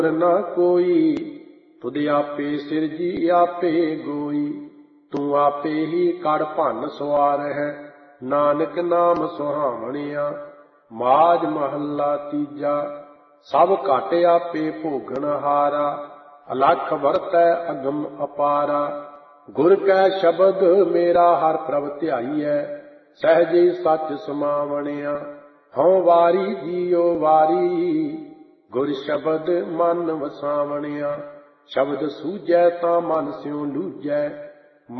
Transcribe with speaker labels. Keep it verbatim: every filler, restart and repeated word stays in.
Speaker 1: न कोई, तुद आपे सिरजी आपे गोई। तू आपे ही कड़ भन सवार है, नानक नाम सुहावणिया। माज महला तीजा, सब घट आपे भोगन हारा। अलख वरतै अगम अपारा, गुर कै शब्द मेरा हर प्रभ ध्याईऐ। सहजे सच समावणिया, हਉ वारी जियो वारी। गुर शब्द मन वसावणिया, शब्द सूझै तां मन स्यों लूझै।